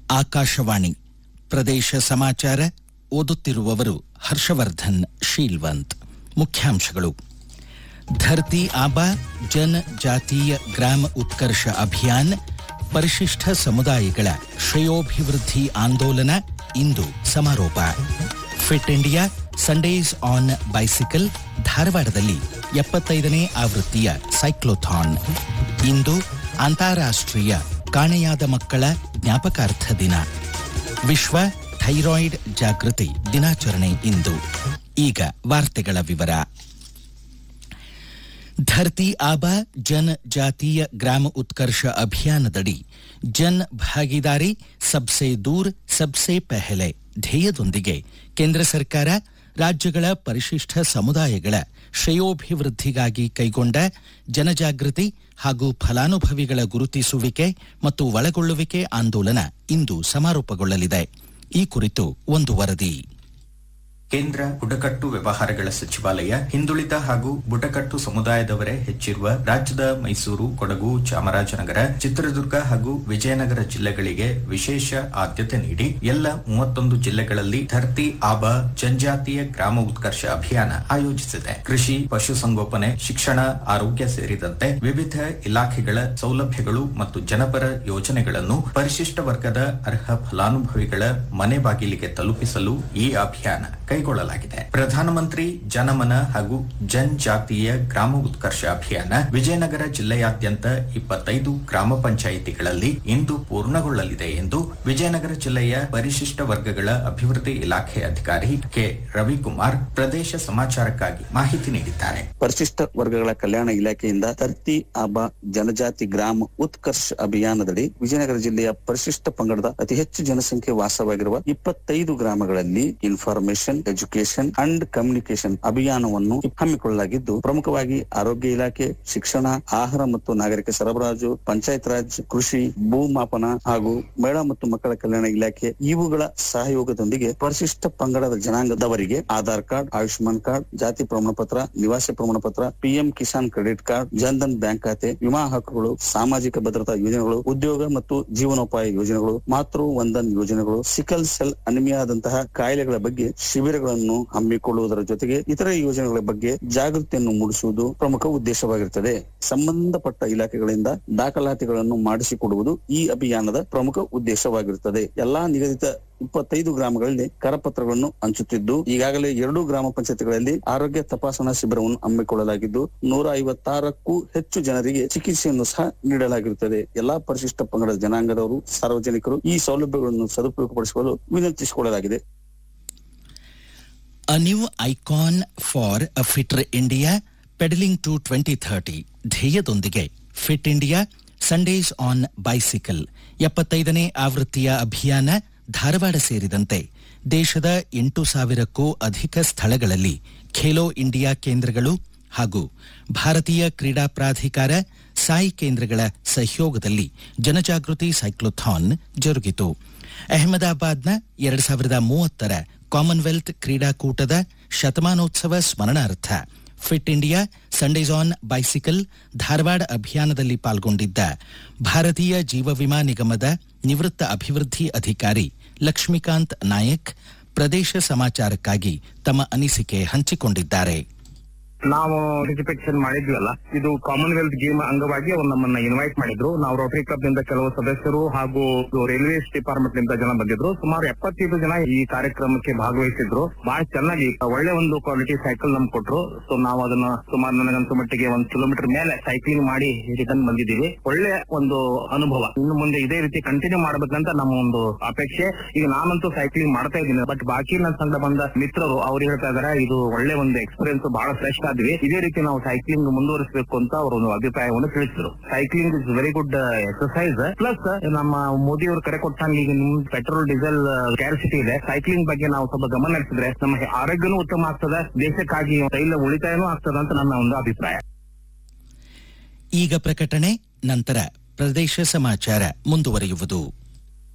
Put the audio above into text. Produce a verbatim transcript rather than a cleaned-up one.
ಆಕಾಶವಾಣಿ ಪ್ರದೇಶ ಸಮಾಚಾರ ಓದುತ್ತಿರುವವರು ಹರ್ಷವರ್ಧನ್ ಶೀಲ್ವಂತ್. ಮುಖ್ಯಾಂಶಗಳು: ಧರ್ತಿ ಆಬಾ ಜನ ಜಾತೀಯ ಗ್ರಾಮ ಉತ್ಕರ್ಷ ಅಭಿಯಾನ್, ಪರಿಶಿಷ್ಟ ಸಮುದಾಯಗಳ ಶ್ರೇಯೋಭಿವೃದ್ಧಿ ಆಂದೋಲನ ಇಂದು ಸಮಾರೋಪ. Fit India Sundays on bicycle, ಧಾರವಾಡದಲ್ಲಿ ಎಪ್ಪತ್ತೈದನೇ ಆವೃತ್ತಿಯ ಸೈಕ್ಲೋಥಾನ್. ಇಂದು ಅಂತಾರಾಷ್ಟ್ರೀಯ ಕಾಣೆಯಾದ ಮಕ್ಕಳ ಜ್ಞಾಪಕಾರ್ಥ ದಿನ. ವಿಶ್ವ ಥೈರಾಯ್ಡ್ ಜಾಗೃತಿ ದಿನಾಚರಣೆ ಇಂದು. ಈಗ ವಾರ್ತೆಗಳ ವಿವರ. ಧರ್ತಿ ಆಬಾ ಜನ್ ಜಾತೀಯ ಗ್ರಾಮ ಉತ್ಕರ್ಷ ಅಭಿಯಾನದಡಿ ಜನ್ ಭಾಗಿದಾರಿ ಸಬ್ಸೆ ದೂರ್ ಸಬ್ಸೆ ಪೆಹಲೆ ಧ್ಯೇಯದೊಂದಿಗೆ ಕೇಂದ್ರ ಸರ್ಕಾರ ರಾಜ್ಯಗಳ ಪರಿಶಿಷ್ಟ ಸಮುದಾಯಗಳ ಶ್ರೇಯೋಭಿವೃದ್ಧಿಗಾಗಿ ಕೈಗೊಂಡ ಜನಜಾಗೃತಿ ಹಾಗೂ ಫಲಾನುಭವಿಗಳ ಗುರುತಿಸುವಿಕೆ ಮತ್ತು ಒಳಗೊಳ್ಳುವಿಕೆ ಆಂದೋಲನ ಇಂದು ಸಮಾರೋಪಗೊಳ್ಳಲಿದೆ. ಈ ಕುರಿತು ಒಂದು ವರದಿ. ಕೇಂದ್ರ ಬುಡಕಟ್ಟು ವ್ಯವಹಾರಗಳ ಸಚಿವಾಲಯ ಹಿಂದುಳಿದ ಹಾಗೂ ಬುಡಕಟ್ಟು ಸಮುದಾಯದವರೇ ಹೆಚ್ಚಿರುವ ರಾಜ್ಯದ ಮೈಸೂರು, ಕೊಡಗು, ಚಾಮರಾಜನಗರ, ಚಿತ್ರದುರ್ಗ ಹಾಗೂ ವಿಜಯನಗರ ಜಿಲ್ಲೆಗಳಿಗೆ ವಿಶೇಷ ಆದ್ಯತೆ ನೀಡಿ ಎಲ್ಲ ಮೂವತ್ತೊಂದು ಜಿಲ್ಲೆಗಳಲ್ಲಿ ಧರ್ತಿ ಆಬಾ ಜನಜಾತೀಯ ಗ್ರಾಮ ಉತ್ಕರ್ಷ ಅಭಿಯಾನ ಆಯೋಜಿಸಿದೆ. ಕೃಷಿ, ಪಶುಸಂಗೋಪನೆ, ಶಿಕ್ಷಣ, ಆರೋಗ್ಯ ಸೇರಿದಂತೆ ವಿವಿಧ ಇಲಾಖೆಗಳ ಸೌಲಭ್ಯಗಳು ಮತ್ತು ಜನಪರ ಯೋಜನೆಗಳನ್ನು ಪರಿಶಿಷ್ಟ ವರ್ಗದ ಅರ್ಹ ಫಲಾನುಭವಿಗಳ ಮನೆ ಬಾಗಿಲಿಗೆ ತಲುಪಿಸಲು ಈ ಅಭಿಯಾನ ಕೈಗೊಳ್ಳಲಾಗಿದೆ. ಪ್ರಧಾನಮಂತ್ರಿ ಜನಮನ ಹಾಗೂ ಜನಜಾತೀಯ ಗ್ರಾಮ ಉತ್ಕರ್ಷ ಅಭಿಯಾನ ವಿಜಯನಗರ ಜಿಲ್ಲೆಯಾದ್ಯಂತ ಇಪ್ಪತ್ತೈದು ಗ್ರಾಮ ಪಂಚಾಯಿತಿಗಳಲ್ಲಿ ಇಂದು ಪೂರ್ಣಗೊಳ್ಳಲಿದೆ ಎಂದು ವಿಜಯನಗರ ಜಿಲ್ಲೆಯ ಪರಿಶಿಷ್ಟ ವರ್ಗಗಳ ಅಭಿವೃದ್ಧಿ ಇಲಾಖೆ ಅಧಿಕಾರಿ ಕೆ ರವಿಕುಮಾರ್ ಪ್ರದೇಶ ಸಮಾಚಾರಕ್ಕಾಗಿ ಮಾಹಿತಿ ನೀಡಿದ್ದಾರೆ. ಪರಿಶಿಷ್ಟ ವರ್ಗಗಳ ಕಲ್ಯಾಣ ಇಲಾಖೆಯಿಂದ ಧರ್ತಿ ಆಬಾ ಜನಜಾತಿ ಗ್ರಾಮ ಉತ್ಕರ್ಷ ಅಭಿಯಾನದಡಿ ವಿಜಯನಗರ ಜಿಲ್ಲೆಯ ಪರಿಶಿಷ್ಟ ಪಂಗಡದ ಅತಿ ಹೆಚ್ಚು ಜನಸಂಖ್ಯೆ ವಾಸವಾಗಿರುವ ಇಪ್ಪತ್ತೈದು ಗ್ರಾಮಗಳಲ್ಲಿ ಇನ್ಫಾರ್ಮೇಶನ್, ಎಜುಕೇಶನ್ ಅಂಡ್ ಕಮ್ಯುನಿಕೇಶನ್ ಅಭಿಯಾನವನ್ನು ಹಮ್ಮಿಕೊಳ್ಳಲಾಗಿದ್ದು, ಪ್ರಮುಖವಾಗಿ ಆರೋಗ್ಯ ಇಲಾಖೆ, ಶಿಕ್ಷಣ, ಆಹಾರ ಮತ್ತು ನಾಗರಿಕ ಸರಬರಾಜು, ಪಂಚಾಯತ್ ರಾಜ್, ಕೃಷಿ, ಭೂಮಾಪನ ಹಾಗೂ ಮಹಿಳಾ ಮತ್ತು ಮಕ್ಕಳ ಕಲ್ಯಾಣ ಇಲಾಖೆ ಇವುಗಳ ಸಹಯೋಗದೊಂದಿಗೆ ಪರಿಶಿಷ್ಟ ಪಂಗಡದ ಜನಾಂಗದವರಿಗೆ ಆಧಾರ್ ಕಾರ್ಡ್, ಆಯುಷ್ಮಾನ್ ಕಾರ್ಡ್, ಜಾತಿ ಪ್ರಮಾಣ ಪತ್ರ, ನಿವಾಸಿ ಪ್ರಮಾಣ ಪತ್ರ, PM Kisan credit card, Jan Dhan bank ಖಾತೆ, ವಿಮಾ ಹಕ್ಕುಗಳು, ಸಾಮಾಜಿಕ ಭದ್ರತಾ ಯೋಜನೆಗಳು, ಉದ್ಯೋಗ ಮತ್ತು ಜೀವನೋಪಾಯ ಯೋಜನೆಗಳು, ಮಾತೃ ವಂದನ್ ಯೋಜನೆಗಳು, ಸಿಕಲ್ ಸೆಲ್ ಅನಿಮಿಯಾದಂತಹ ಕಾಯಿಲೆಗಳ ಬಗ್ಗೆ ಶಿಬಿರಗಳನ್ನು ಹಮ್ಮಿಕೊಳ್ಳುವುದರ ಜೊತೆಗೆ ಇತರೆ ಯೋಜನೆಗಳ ಬಗ್ಗೆ ಜಾಗೃತಿಯನ್ನು ಮೂಡಿಸುವುದು ಪ್ರಮುಖ ಉದ್ದೇಶವಾಗಿರುತ್ತದೆ. ಸಂಬಂಧಪಟ್ಟ ಇಲಾಖೆಗಳಿಂದ ದಾಖಲಾತಿಗಳನ್ನು ಮಾಡಿಸಿಕೊಡುವುದು ಈ ಅಭಿಯಾನದ ಪ್ರಮುಖ ಉದ್ದೇಶವಾಗಿರುತ್ತದೆ. ಎಲ್ಲಾ ನಿಗದಿತ ಇಪ್ಪತ್ತೈದು ಗ್ರಾಮಗಳಲ್ಲಿ ಕರಪತ್ರಗಳನ್ನು ಹಂಚುತ್ತಿದ್ದು, ಈಗಾಗಲೇ ಎರಡು ಗ್ರಾಮ ಪಂಚಾಯತ್ಗಳಲ್ಲಿ ಆರೋಗ್ಯ ತಪಾಸಣಾ ಶಿಬಿರವನ್ನು ಹಮ್ಮಿಕೊಳ್ಳಲಾಗಿದ್ದು, ನೂರ ಐವತ್ತಾರಕ್ಕೂ ಹೆಚ್ಚು ಜನರಿಗೆ ಚಿಕಿತ್ಸೆಯನ್ನು ಸಹ ನೀಡಲಾಗಿರುತ್ತದೆ. ಎಲ್ಲಾ ಪರಿಶಿಷ್ಟ ಪಂಗಡದ ಜನಾಂಗದವರು, ಸಾರ್ವಜನಿಕರು ಈ ಸೌಲಭ್ಯಗಳನ್ನು ಸದುಪಯೋಗಪಡಿಸಿಕೊಳ್ಳಲು ವಿನಂತಿಸಿಕೊಳ್ಳಲಾಗಿದೆ. A new icon for a fitter India, pedaling to twenty thirty ಧ್ಯೇಯದೊಂದಿಗೆ fit India Sundays on bicycle ಎಪ್ಪತ್ತೈದನೇ ಆವೃತ್ತಿಯ ಅಭಿಯಾನ ಧಾರವಾಡ ಸೇರಿದಂತೆ ದೇಶದ ಎಂಟು ಸಾವಿರಕ್ಕೂ ಅಧಿಕ ಸ್ಥಳಗಳಲ್ಲಿ ಖೇಲೋ ಇಂಡಿಯಾ ಕೇಂದ್ರಗಳು ಹಾಗೂ ಭಾರತೀಯ ಕ್ರೀಡಾ ಪ್ರಾಧಿಕಾರ ಸಾಯಿ ಕೇಂದ್ರಗಳ ಸಹಯೋಗದಲ್ಲಿ ಜನಜಾಗೃತಿ ಸೈಕ್ಲೋಥಾನ್ ಜರುಗಿತು. ಅಹಮದಾಬಾದ್ನ ಎರಡು ಸಾವಿರದ ಮೂವತ್ತರ ಕಾಮನ್ವೆಲ್ತ್ ಕ್ರೀಡಾಕೂಟದ ಶತಮಾನೋತ್ಸವ ಸ್ಮರಣಾರ್ಥ fit India Sundays on bicycle Dharwad ಅಭಿಯಾನದಲ್ಲಿ ಪಾಲ್ಗೊಂಡಿದ್ದ ಭಾರತೀಯ ಜೀವ ವಿಮಾ ನಿಗಮದ ನಿವೃತ್ತ ಅಭಿವೃದ್ಧಿ ಅಧಿಕಾರಿ ಲಕ್ಷ್ಮೀಕಾಂತ್ ನಾಯಕ್ ಪ್ರದೇಶ ಸಮಾಚಾರಕ್ಕಾಗಿ ತಮ್ಮ ಅನಿಸಿಕೆ ಹಂಚಿಕೊಂಡಿದ್ದಾರೆ. ನಾವು ಪಾರ್ಟಿಸಿಪೇಷನ್ ಮಾಡಿದ್ವಲ್ಲ, ಇದು ಕಾಮನ್ವೆಲ್ತ್ ಗೇಮ್ ಅಂಗವಾಗಿ ಅವ್ರು ನಮ್ಮನ್ನ ಇನ್ವೈಟ್ ಮಾಡಿದ್ರು. ನಾವು ರೋಟರಿ ಕ್ಲಬ್ ನಿಂದ ಕೆಲವು ಸದಸ್ಯರು ಹಾಗೂ ರೈಲ್ವೇಸ್ ಡಿಪಾರ್ಟ್ಮೆಂಟ್ ನಿಂದ ಜನ ಬಂದಿದ್ರು. ಸುಮಾರು ಎಪ್ಪತ್ತೈದು ಜನ ಈ ಕಾರ್ಯಕ್ರಮಕ್ಕೆ ಭಾಗವಹಿಸಿದ್ರು. ಬಹಳ ಚೆನ್ನಾಗಿ ಒಳ್ಳೆ ಒಂದು ಕ್ವಾಲಿಟಿ ಸೈಕಲ್ ನಮ್ಗೆ ಕೊಟ್ರು. ಸೊ ನಾವು ಅದನ್ನ ಸುಮಾರು ನನಗಂತೂ ಮಟ್ಟಿಗೆ ಒಂದ್ ಕಿಲೋಮೀಟರ್ ಮೇಲೆ ಸೈಕ್ಲಿಂಗ್ ಮಾಡಿ ರಿಟರ್ನ್ ಬಂದಿದ್ದೀವಿ. ಒಳ್ಳೆ ಒಂದು ಅನುಭವ. ಇನ್ನು ಮುಂದೆ ಇದೇ ರೀತಿ ಕಂಟಿನ್ಯೂ ಮಾಡ್ಬೇಕಂತ ನಮ್ಮ ಒಂದು ಅಪೇಕ್ಷೆ. ಈಗ ನಾನಂತೂ ಸೈಕ್ಲಿಂಗ್ ಮಾಡ್ತಾ ಇದ್ದೀನಿ, ಬಟ್ ಬಾಕಿ ನನ್ನ ಸಂಘ ಬಂದ ಮಿತ್ರರು ಅವ್ರು ಹೇಳ್ತಾ ಇದಾರೆ ಇದು ಒಳ್ಳೆ ಒಂದು ಎಕ್ಸ್ಪೀರಿಯನ್ಸ್, ಬಹಳ ಫ್ರೆಶ್ ಆದ್ವಿ. ಇದೇ ರೀತಿ ನಾವು ಸೈಕ್ಲಿಂಗ್ ಮುಂದುವರಿಸಬೇಕು ಅಂತ ಅವರು ಒಂದು ಅಭಿಪ್ರಾಯವನ್ನು ತಿಳಿಸಿದ್ರು. Cycling is very good exercise. Plus ನಮ್ಮ ಮೋದಿ ಅವರು ಕರೆ ಕೊಟ್ಟಂಗೆ ಈಗ ನಿಮ್ ಪೆಟ್ರೋಲ್ ಡೀಸೆಲ್ ಸ್ಕ್ಯಾರ್ಸಿಟಿ ಇದೆ. ಸೈಕ್ಲಿಂಗ್ ಬಗ್ಗೆ ನಾವು ಸ್ವಲ್ಪ ಗಮನ ಹರಿಸಿದ್ರೆ ನಮ್ಮ ಆರೋಗ್ಯನೂ ಉತ್ತಮ ಆಗ್ತದೆ, ದೇಶಕ್ಕಾಗಿ ತೈಲ ಉಳಿತಾಯನೂ ಆಗ್ತದೆ ಅಂತ ನನ್ನ ಒಂದು ಅಭಿಪ್ರಾಯ. ಈಗ ಪ್ರಕಟಣೆ, ನಂತರ ಪ್ರದೇಶ ಸಮಾಚಾರ ಮುಂದುವರಿಯುವುದು.